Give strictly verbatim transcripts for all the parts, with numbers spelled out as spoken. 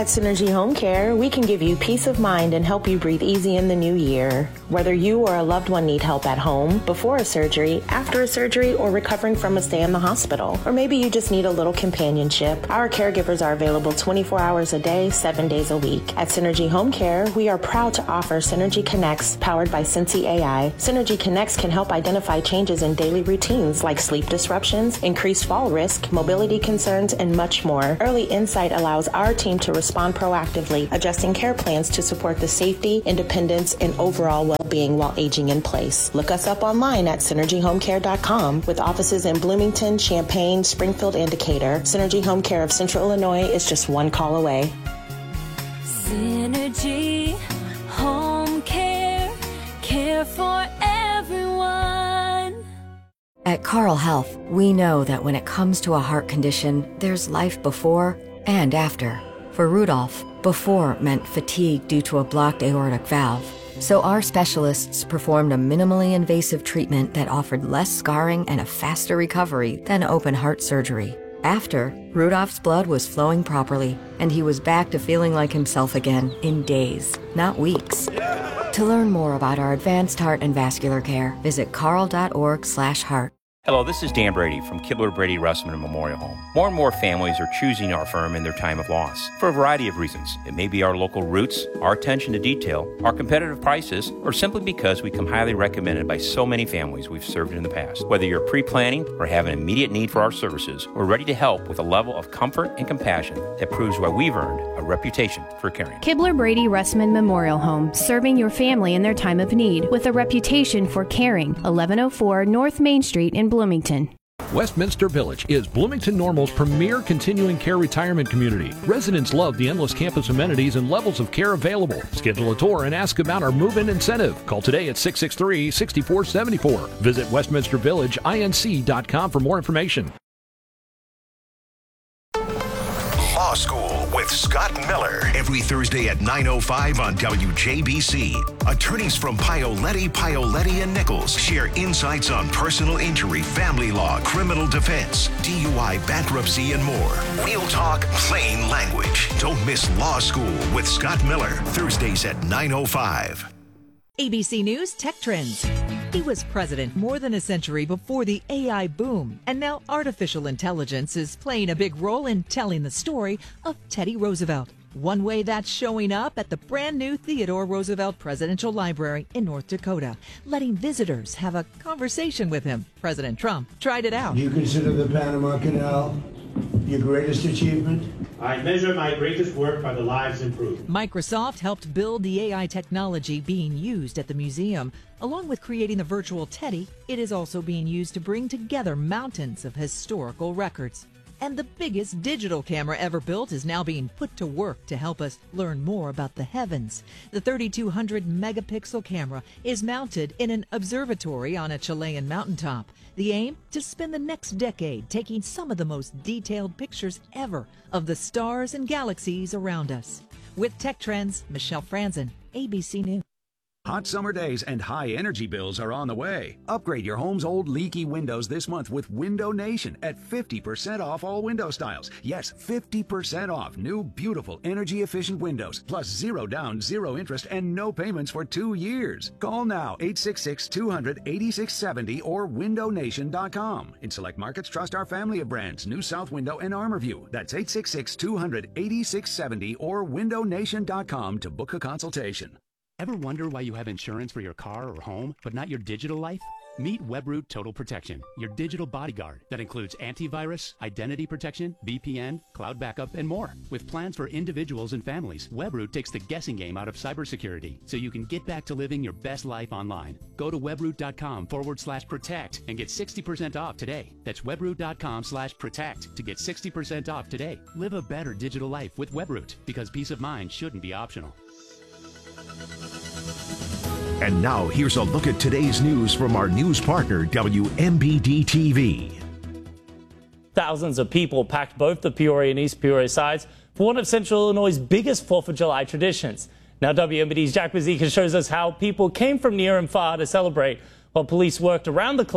At Synergy Home Care, we can give you peace of mind and help you breathe easy in the new year. Whether you or a loved one need help at home, before a surgery, after a surgery, or recovering from a stay in the hospital, or maybe you just need a little companionship, our caregivers are available twenty-four hours a day, seven days a week. At Synergy Home Care, we are proud to offer Synergy Connects, powered by Sensi A I. Synergy Connects can help identify changes in daily routines like sleep disruptions, increased fall risk, mobility concerns, and much more. Early insight allows our team to respond proactively, adjusting care plans to support the safety, independence, and overall well-being while aging in place. Look us up online at synergy home care dot com with offices in Bloomington, Champaign, Springfield, and Decatur. Synergy Home Care of Central Illinois is just one call away. Synergy Home Care, care for everyone. At Carle Health, we know that when it comes to a heart condition, there's life before and after. For Rudolph, before meant fatigue due to a blocked aortic valve. So our specialists performed a minimally invasive treatment that offered less scarring and a faster recovery than open heart surgery. After, Rudolph's blood was flowing properly, and he was back to feeling like himself again in days, not weeks. To learn more about our advanced heart and vascular care, visit carle dot org slash heart. Hello, this is Dan Brady from Kibler Brady Russman Memorial Home. More and more families are choosing our firm in their time of loss for a variety of reasons. It may be our local roots, our attention to detail, our competitive prices, or simply because we come highly recommended by so many families we've served in the past. Whether you're pre-planning or have an immediate need for our services, we're ready to help with a level of comfort and compassion that proves why we've earned a reputation for caring. Kibler Brady Russman Memorial Home, serving your family in their time of need with a reputation for caring. eleven oh four North Main Street in Bloomington. Westminster Village is Bloomington Normal's premier continuing care retirement community. Residents love the endless campus amenities and levels of care available. Schedule a tour and ask about our move-in incentive. Call today at six six three, six four seven four. Visit westminster village inc dot com for more information. Law School with Scott Miller. Every Thursday at nine oh five on W J B C. Attorneys from Paoletti, Paoletti and Nichols share insights on personal injury, family law, criminal defense, D U I, bankruptcy, and more. We'll talk plain language. Don't miss Law School with Scott Miller. Thursdays at nine oh five. A B C News Tech Trends. He was president more than a century before the A I boom, and now artificial intelligence is playing a big role in telling the story of Teddy Roosevelt. One way that's showing up at the brand new Theodore Roosevelt Presidential Library in North Dakota, letting visitors have a conversation with him. President Trump tried it out. Do you consider the Panama Canal your greatest achievement? I measure my greatest work by the lives improved. Microsoft helped build the A I technology being used at the museum. Along with creating the virtual Teddy, it is also being used to bring together mountains of historical records. And the biggest digital camera ever built is now being put to work to help us learn more about the heavens. The thirty-two hundred megapixel camera is mounted in an observatory on a Chilean mountaintop. The aim? To spend the next decade taking some of the most detailed pictures ever of the stars and galaxies around us. With Tech Trends, Michelle Franzen, A B C News. Hot summer days and high energy bills are on the way. Upgrade your home's old leaky windows this month with Window Nation at fifty percent off all window styles. Yes, fifty percent off new, beautiful, energy-efficient windows, plus zero down, zero interest, and no payments for two years. Call now, eight six six, two hundred, eighty-six seventy or window nation dot com. In select markets, trust our family of brands, New South Window and Armorview. That's eight six six, two hundred, eighty-six seventy or window nation dot com to book a consultation. Ever wonder why you have insurance for your car or home, but not your digital life? Meet Webroot Total Protection, your digital bodyguard that includes antivirus, identity protection, V P N, cloud backup, and more. With plans for individuals and families, Webroot takes the guessing game out of cybersecurity so you can get back to living your best life online. Go to webroot.com forward slash protect and get sixty percent off today. That's webroot.com slash protect to get sixty percent off today. Live a better digital life with Webroot, because peace of mind shouldn't be optional. And now here's a look at today's news from our news partner, W M B D T V. Thousands of people packed both the Peoria and East Peoria sides for one of Central Illinois' biggest fourth of July traditions. Now W M B D's Jack Bazika shows us how people came from near and far to celebrate, while police worked around the clock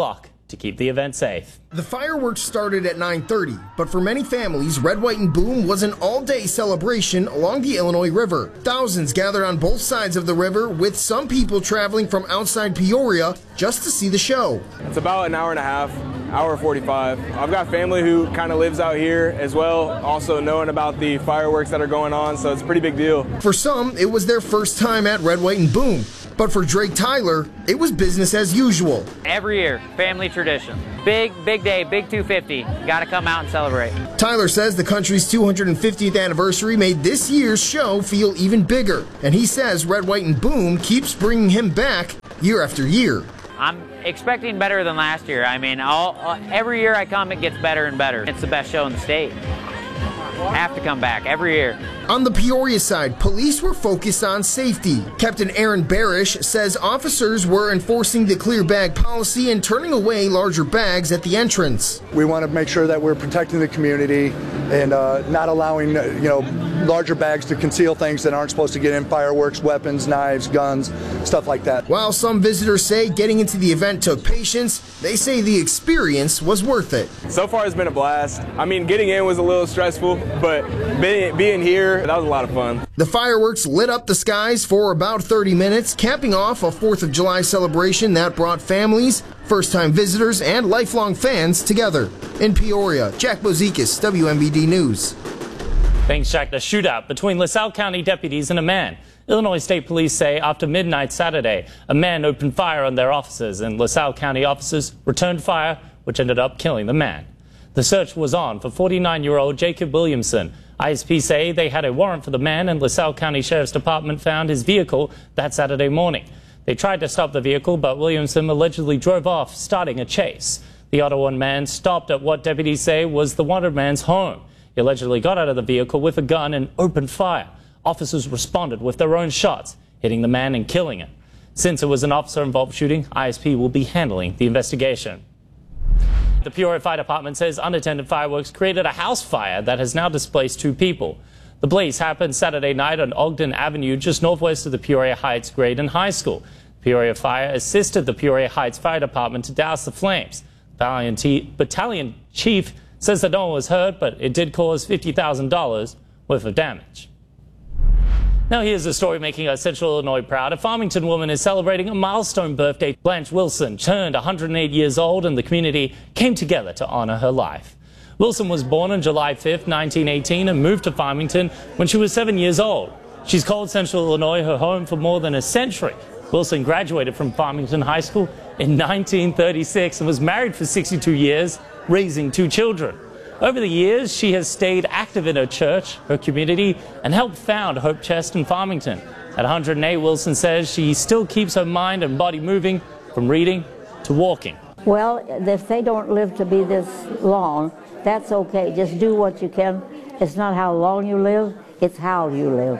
to keep the event safe. The fireworks started at nine thirty, but for many families, Red, White, and Boom was an all-day celebration along the Illinois River. Thousands gathered on both sides of the river, with some people traveling from outside Peoria just to see the show. It's about an hour and a half, hour forty-five. I've got family who kind of lives out here as well, also knowing about the fireworks that are going on, so it's a pretty big deal. For some, it was their first time at Red, White, and Boom. But for Drake Tyler, it was business as usual. Every year, family tradition. Big, big day, big two fifty. Gotta come out and celebrate. Tyler says the country's two hundred fiftieth anniversary made this year's show feel even bigger. And he says Red, White, and Boom keeps bringing him back year after year. I'm expecting better than last year. I mean, all, uh, every year I come, it gets better and better. It's the best show in the state. Have to come back every year. On the Peoria side, police were focused on safety. Captain Aaron Barish says officers were enforcing the clear bag policy and turning away larger bags at the entrance. We want to make sure that we're protecting the community and uh, not allowing, you know, larger bags to conceal things that aren't supposed to get in: fireworks, weapons, knives, guns, stuff like that. While some visitors say getting into the event took patience, they say the experience was worth it. So far, it's been a blast. I mean, getting in was a little stressful, but being, being here, that was a lot of fun. The fireworks lit up the skies for about thirty minutes, capping off a fourth of July celebration that brought families, first-time visitors, and lifelong fans together. In Peoria, Jack Bozikis, W M B D News. Thanks, Jack. The shootout between LaSalle County deputies and a man. Illinois State Police say after midnight Saturday, a man opened fire on their officers, and LaSalle County officers returned fire, which ended up killing the man. The search was on for forty-nine-year-old Jacob Williamson. I S P say they had a warrant for the man, and LaSalle County Sheriff's Department found his vehicle that Saturday morning. They tried to stop the vehicle, but Williamson allegedly drove off, starting a chase. The Ottawa man stopped at what deputies say was the wanted man's home. He allegedly got out of the vehicle with a gun and opened fire. Officers responded with their own shots, hitting the man and killing him. Since it was an officer-involved shooting, I S P will be handling the investigation. The Peoria Fire Department says unattended fireworks created a house fire that has now displaced two people. The blaze happened Saturday night on Ogden Avenue, just northwest of the Peoria Heights Grade and High School. Peoria Fire assisted the Peoria Heights Fire Department to douse the flames. Battalion, Battalion Chief says that no one was hurt, but it did cause fifty thousand dollars worth of damage. Now here's a story making us Central Illinois proud. A Farmington woman is celebrating a milestone birthday. Blanche Wilson turned one hundred eight years old, and the community came together to honor her life. Wilson was born on July fifth, nineteen eighteen, and moved to Farmington when she was seven years old. She's called Central Illinois her home for more than a century. Wilson graduated from Farmington High School in nineteen thirty-six and was married for sixty-two years, raising two children. Over the years, she has stayed active in her church, her community, and helped found Hope Chest in Farmington. At one hundred eight, Wilson says she still keeps her mind and body moving from reading to walking. Well, if they don't live to be this long, that's okay. Just do what you can. It's not how long you live, it's how you live.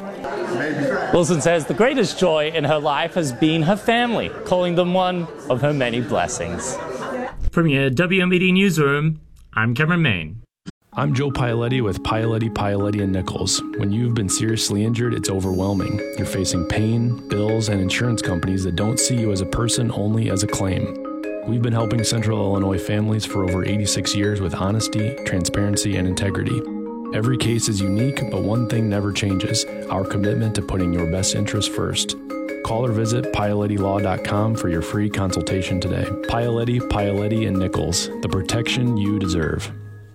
Wilson says the greatest joy in her life has been her family, calling them one of her many blessings. From your W M B D Newsroom, I'm Cameron Main. I'm Joe Paoletti with Paoletti, Paoletti and Nichols. When you've been seriously injured, it's overwhelming. You're facing pain, bills, and insurance companies that don't see you as a person, only as a claim. We've been helping Central Illinois families for over eighty-six years with honesty, transparency, and integrity. Every case is unique, but one thing never changes: our commitment to putting your best interests first. Call or visit Paoletti Law dot com for your free consultation today. Paoletti, Paoletti and Nichols, the protection you deserve.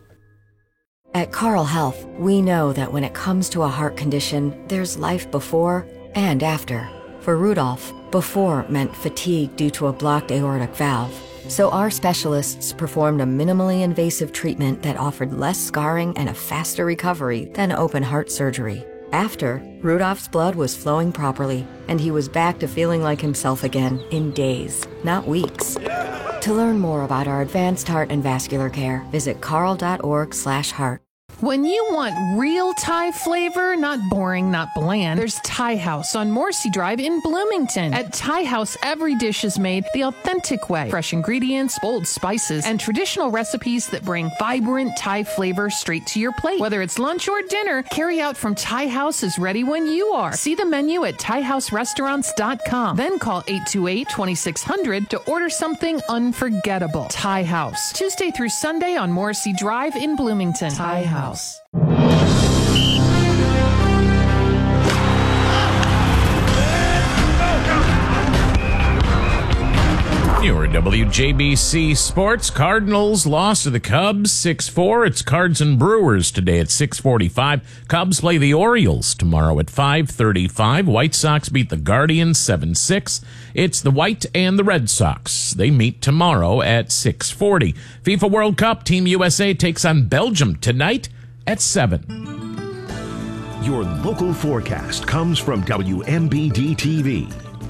At Carle Health, we know that when it comes to a heart condition, there's life before and after. For Rudolph, before meant fatigue due to a blocked aortic valve. So our specialists performed a minimally invasive treatment that offered less scarring and a faster recovery than open heart surgery. After, Rudolph's blood was flowing properly, and he was back to feeling like himself again in days, not weeks. To learn more about our advanced heart and vascular care, visit carle dot org slash heart. When you want real Thai flavor, not boring, not bland, there's Thai House on Morrissey Drive in Bloomington. At Thai House, every dish is made the authentic way. Fresh ingredients, bold spices, and traditional recipes that bring vibrant Thai flavor straight to your plate. Whether it's lunch or dinner, carry out from Thai House is ready when you are. See the menu at thai house restaurants dot com. Then call eight two eight, two six zero zero to order something unforgettable. Thai House. Tuesday through Sunday on Morrissey Drive in Bloomington. Thai House. Your W J B C Sports. Cardinals lost to the Cubs six four. It's Cards and Brewers today at six forty-five. Cubs play the Orioles tomorrow at five thirty-five. White Sox beat the Guardians seven six. It's the White and the Red Sox. They meet tomorrow at six forty. FIFA World Cup, Team U S A takes on Belgium tonight at seven. Your local forecast comes from W M B D T V.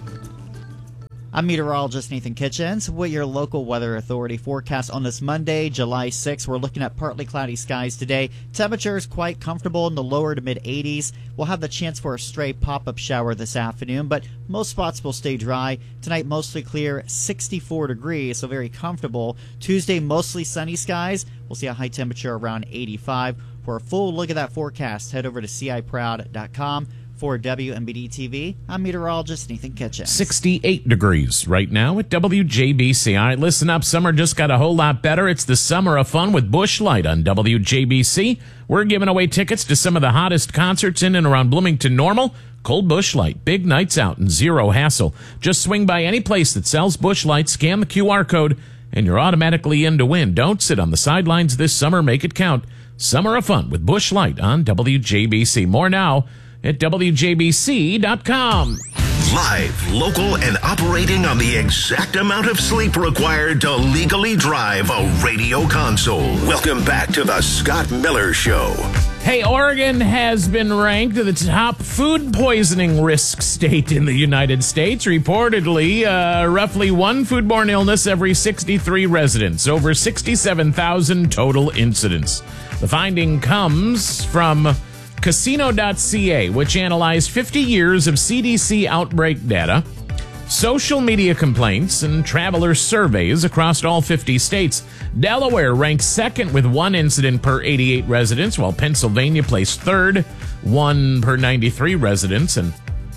I'm meteorologist Nathan Kitchens with your local weather authority forecast on this Monday, July sixth. We're looking at partly cloudy skies today. Temperatures quite comfortable in the lower to mid eighties. We'll have the chance for a stray pop-up shower this afternoon, but most spots will stay dry. Tonight, mostly clear, sixty-four degrees, so very comfortable. Tuesday, mostly sunny skies. We'll see a high temperature around eighty-five. For a full look at that forecast, head over to C I proud dot com. For W M B D T V, I'm meteorologist Nathan Kitchens. sixty-eight degrees right now at W J B C. All right, listen up. Summer just got a whole lot better. It's the summer of fun with Busch Light on W J B C. We're giving away tickets to some of the hottest concerts in and around Bloomington Normal. Cold Busch Light, big nights out and zero hassle. Just swing by any place that sells Busch Light, scan the Q R code, and you're automatically in to win. Don't sit on the sidelines this summer. Make it count. Summer of fun with Busch Light on W J B C. More now at W J B C dot com. Live, local, and operating on the exact amount of sleep required to legally drive a radio console. Welcome back to the Scott Miller Show. Hey, Oregon has been ranked the top food poisoning risk state in the United States. Reportedly, uh, roughly one foodborne illness every sixty-three residents, over sixty-seven thousand total incidents. The finding comes from Casino dot C A, which analyzed fifty years of C D C outbreak data, social media complaints, and traveler surveys across all fifty states. Delaware ranks second with one incident per eighty-eight residents, while Pennsylvania placed third, one per ninety-three residents, and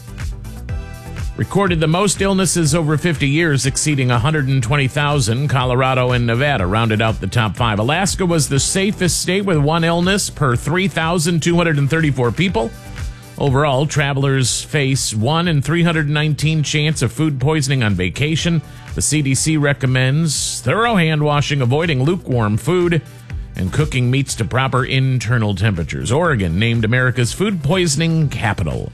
recorded the most illnesses over fifty years, exceeding one hundred twenty thousand. Colorado and Nevada rounded out the top five. Alaska was the safest state with one illness per three thousand two hundred thirty-four people. Overall, travelers face one in three hundred nineteen chance of food poisoning on vacation. The C D C recommends thorough hand washing, avoiding lukewarm food, and cooking meats to proper internal temperatures. Oregon named America's food poisoning capital.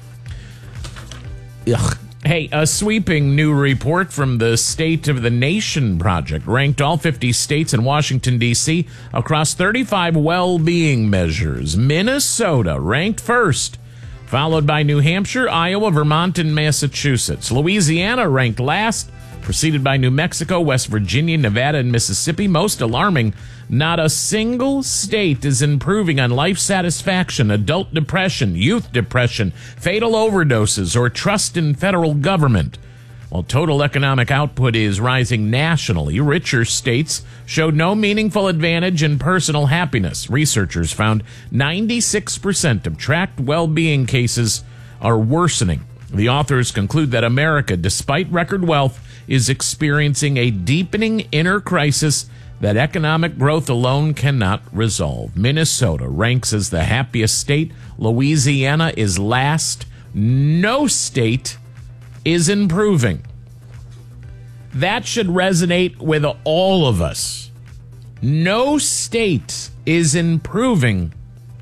Ugh. Hey, a sweeping new report from the State of the Nation Project ranked all fifty states and Washington, D C across thirty-five well-being measures. Minnesota ranked first, followed by New Hampshire, Iowa, Vermont, and Massachusetts. Louisiana ranked last, preceded by New Mexico, West Virginia, Nevada, and Mississippi. Most alarming, not a single state is improving on life satisfaction, adult depression, youth depression, fatal overdoses, or trust in federal government. While total economic output is rising nationally, richer states showed no meaningful advantage in personal happiness. Researchers found ninety-six percent of tracked well-being cases are worsening. The authors conclude that America, despite record wealth, is experiencing a deepening inner crisis that economic growth alone cannot resolve. Minnesota ranks as the happiest state. Louisiana is last. No state is improving. That should resonate with all of us. No state is improving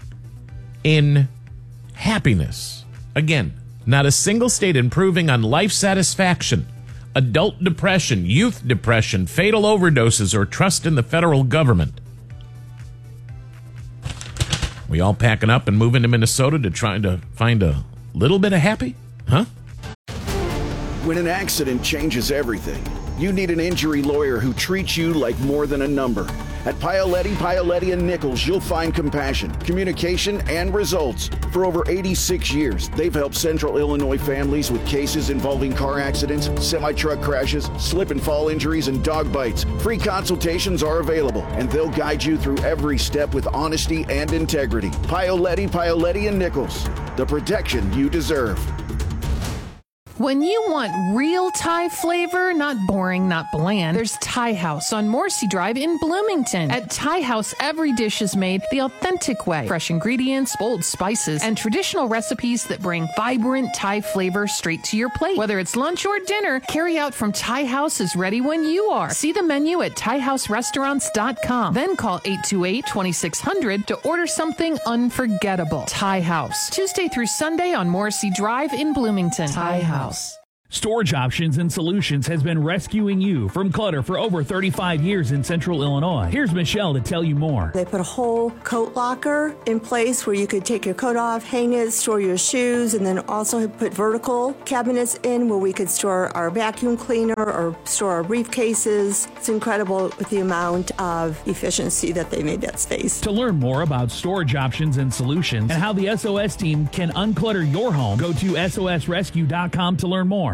in happiness. Again, not a single state improving on life satisfaction, adult depression, youth depression, fatal overdoses, or trust in the federal government. We all packing up and moving to Minnesota to try to find a little bit of happy? Huh? When an accident changes everything, you need an injury lawyer who treats you like more than a number. At Paoletti, Paoletti and Nichols, you'll find compassion, communication, and results. For over eighty-six years, they've helped Central Illinois families with cases involving car accidents, semi-truck crashes, slip and fall injuries, and dog bites. Free consultations are available, and they'll guide you through every step with honesty and integrity. Paoletti, Paoletti and Nichols, the protection you deserve. When you want real Thai flavor, not boring, not bland, there's Thai House on Morrissey Drive in Bloomington. At Thai House, every dish is made the authentic way. Fresh ingredients, bold spices, and traditional recipes that bring vibrant Thai flavor straight to your plate. Whether it's lunch or dinner, carry out from Thai House is ready when you are. See the menu at thai house restaurants dot com. Then call eight two eight, two six zero zero to order something unforgettable. Thai House, Tuesday through Sunday on Morrissey Drive in Bloomington. Thai House. Storage Options and Solutions has been rescuing you from clutter for over thirty-five years in Central Illinois. Here's Michelle to tell you more. They put a whole coat locker in place where you could take your coat off, hang it, store your shoes, and then also put vertical cabinets in where we could store our vacuum cleaner or store our briefcases. It's incredible with the amount of efficiency that they made that space. To learn more about Storage Options and Solutions and how the S O S team can unclutter your home, go to S O S rescue dot com to learn more.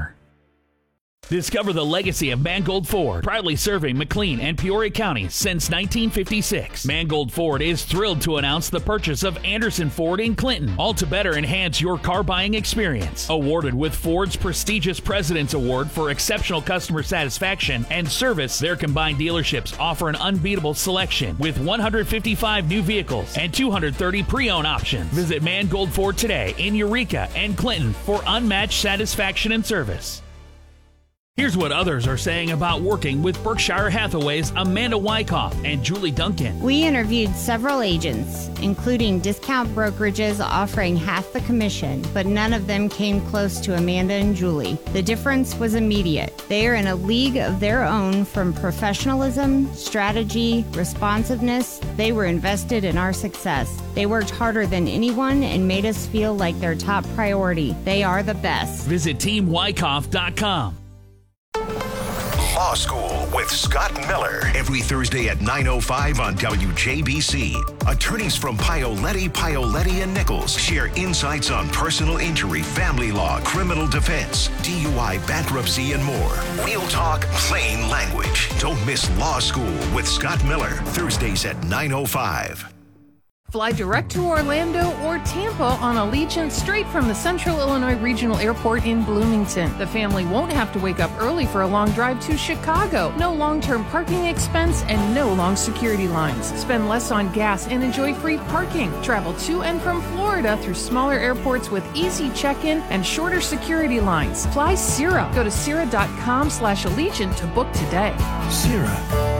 Discover the legacy of Mangold Ford, proudly serving McLean and Peoria counties since nineteen fifty-six. Mangold Ford is thrilled to announce the purchase of Anderson Ford in Clinton, all to better enhance your car buying experience. Awarded with Ford's prestigious President's Award for exceptional customer satisfaction and service, their combined dealerships offer an unbeatable selection with one hundred fifty-five new vehicles and two hundred thirty pre-owned options. Visit Mangold Ford today in Eureka and Clinton for unmatched satisfaction and service. Here's what others are saying about working with Berkshire Hathaway's Amanda Wyckoff and Julie Duncan. We interviewed several agents, including discount brokerages offering half the commission, but none of them came close to Amanda and Julie. The difference was immediate. They are in a league of their own from professionalism, strategy, responsiveness. They were invested in our success. They worked harder than anyone and made us feel like their top priority. They are the best. Visit team wyckoff dot com. Law School with Scott Miller. Every Thursday at nine oh five on W J B C. Attorneys from Paoletti, Paoletti and Nichols share insights on personal injury, family law, criminal defense, D U I, bankruptcy, and more. We'll talk plain language. Don't miss Law School with Scott Miller. Thursdays at nine oh five. Fly direct to Orlando or Tampa on Allegiant straight from the Central Illinois Regional Airport in Bloomington. The family won't have to wake up early for a long drive to Chicago. No long-term parking expense and no long security lines. Spend less on gas and enjoy free parking. Travel to and from Florida through smaller airports with easy check-in and shorter security lines. Fly Sierra. Go to sierra dot com slash Allegiant to book today. Sierra.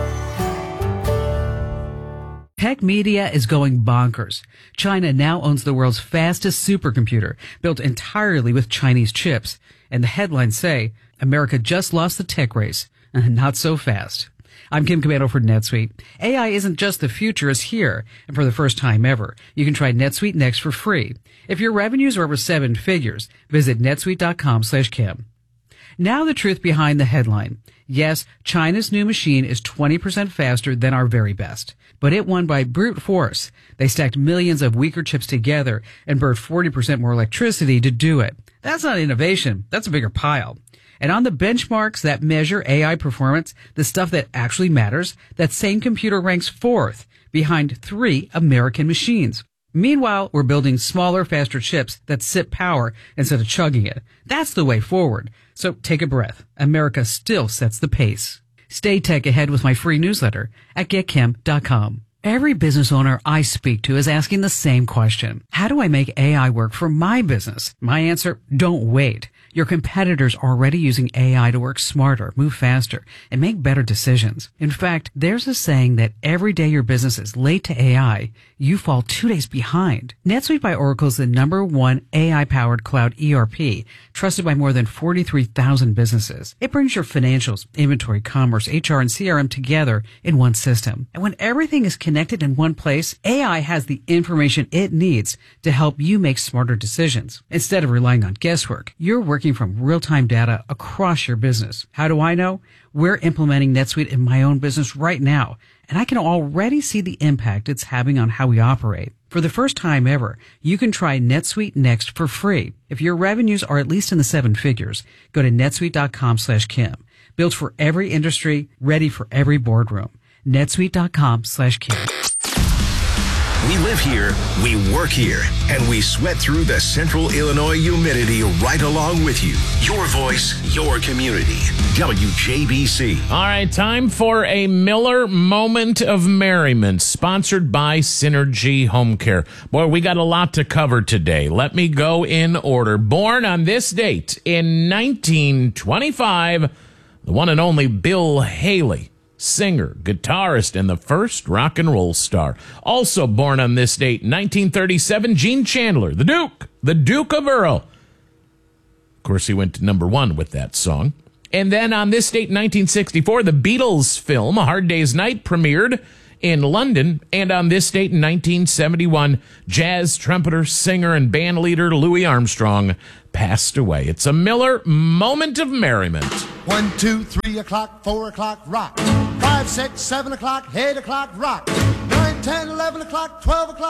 Tech media is going bonkers. China now owns the world's fastest supercomputer, built entirely with Chinese chips. And the headlines say, America just lost the tech race. Not so fast. I'm Kim Comando for NetSuite. A I isn't just the future, it's here. And for the first time ever, you can try NetSuite Next for free. If your revenues are over seven figures, visit netsuite dot com slash Kim. Now the truth behind the headline. Yes, China's new machine is twenty percent faster than our very best, but it won by brute force. They stacked millions of weaker chips together and burned forty percent more electricity to do it. That's not innovation. That's a bigger pile. And on the benchmarks that measure A I performance, the stuff that actually matters, that same computer ranks fourth behind three American machines. Meanwhile, we're building smaller, faster chips that sip power instead of chugging it. That's the way forward. So take a breath. America still sets the pace. Stay tech ahead with my free newsletter at get kim dot com. Every business owner I speak to is asking the same question. How do I make A I work for my business? My answer, don't wait. Your competitors are already using A I to work smarter, move faster, and make better decisions. In fact, there's a saying that every day your business is late to A I, you fall two days behind. NetSuite by Oracle is the number one A I-powered cloud E R P, trusted by more than forty-three thousand businesses. It brings your financials, inventory, commerce, H R, and C R M together in one system. And when everything is connected in one place, A I has the information it needs to help you make smarter decisions. Instead of relying on guesswork, you're working from real-time data across your business. How do I know? We're implementing NetSuite in my own business right now, and I can already see the impact it's having on how we operate. For the first time ever, you can try NetSuite Next for free. If your revenues are at least in the seven figures, go to netsuite.com slash Kim. Built for every industry, ready for every boardroom. netsuite.com slash Kim. We live here, we work here, and we sweat through the central Illinois humidity right along with you. Your voice, your community. W J B C. All right, time for a Miller Moment of Merriment, sponsored by Synergy Home Care. Boy, we got a lot to cover today. Let me go in order. Born on this date in nineteen twenty-five, the one and only Bill Haley. Singer, guitarist, and the first rock and roll star. Also born on this date, nineteen thirty-seven, Gene Chandler, the Duke, the Duke of Earl. Of course, he went to number one with that song. And then on this date, nineteen sixty-four, the Beatles film, A Hard Day's Night, premiered in London. And on this date in nineteen seventy-one, jazz trumpeter, singer, and band leader Louis Armstrong passed away. It's a Miller Moment of Merriment. One, two, three o'clock, four o'clock, rock. Five, six, seven o'clock, eight o'clock, rock. Nine, ten, eleven o'clock, twelve o'clock.